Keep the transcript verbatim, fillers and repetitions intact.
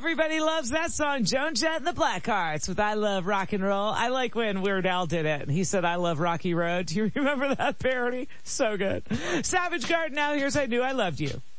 Everybody loves that song. Joan Jett and the Blackhearts with I Love Rock and Roll. I like when Weird Al did it and he said I love Rocky Road. Do you remember that parody? So good. Savage Garden now. Here's I Knew I Loved You.